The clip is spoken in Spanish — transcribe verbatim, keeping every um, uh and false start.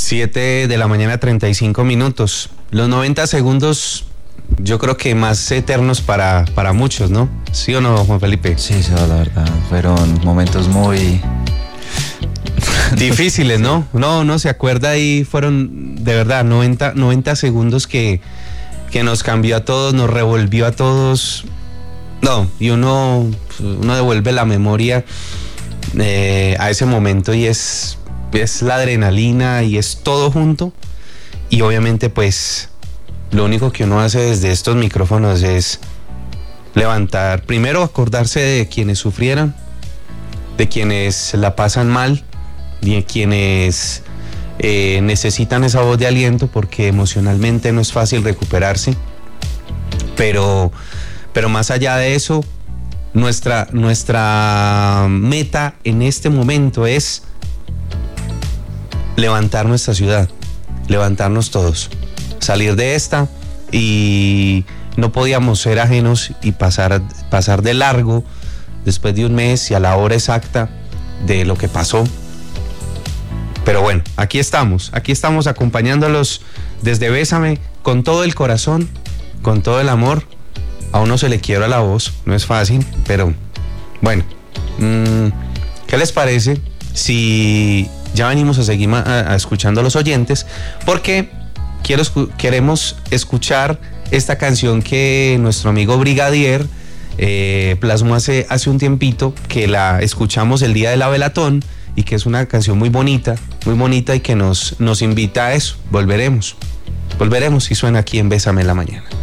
siete de la mañana, treinta y cinco minutos. Los noventa segundos, yo creo que más eternos para, para muchos, ¿no? ¿Sí o no, Juan Felipe? Sí, sí, la verdad, fueron momentos muy... difíciles, ¿no? No, no se acuerda ahí, fueron de verdad noventa, noventa segundos que, que nos cambió a todos, nos revolvió a todos. No, y uno, uno devuelve la memoria eh, a ese momento y es, es la adrenalina y es todo junto. Y obviamente pues lo único que uno hace desde estos micrófonos es levantar, primero acordarse de quienes sufrieron, de quienes la pasan mal, de quienes eh, necesitan esa voz de aliento, porque emocionalmente no es fácil recuperarse, pero, pero más allá de eso, nuestra, nuestra meta en este momento es levantar nuestra ciudad, levantarnos todos, salir de esta, y no podíamos ser ajenos y pasar, pasar de largo después de un mes y a la hora exacta de lo que pasó. Pero bueno, aquí estamos, aquí estamos acompañándolos desde Bésame con todo el corazón, con todo el amor. A uno se le quiebra la voz, no es fácil, pero bueno, mmm, ¿qué les parece si ya venimos a seguir a, a escuchando a los oyentes? Porque quiero, queremos escuchar esta canción que nuestro amigo Brigadier eh, plasmó hace, hace un tiempito, que la escuchamos el día de la Velatón, y que es una canción muy bonita, muy bonita y que nos, nos invita a eso. Volveremos, volveremos y suena aquí en Bésame en la Mañana.